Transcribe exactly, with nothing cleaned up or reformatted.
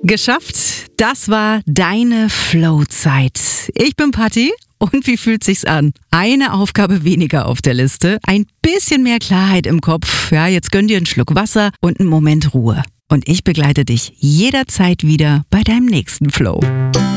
Geschafft, das war deine Flow-Zeit. Ich bin Patti und wie fühlt sich's an? Eine Aufgabe weniger auf der Liste, ein bisschen mehr Klarheit im Kopf. Ja, jetzt gönn dir einen Schluck Wasser und einen Moment Ruhe. Und ich begleite dich jederzeit wieder bei deinem nächsten Flow.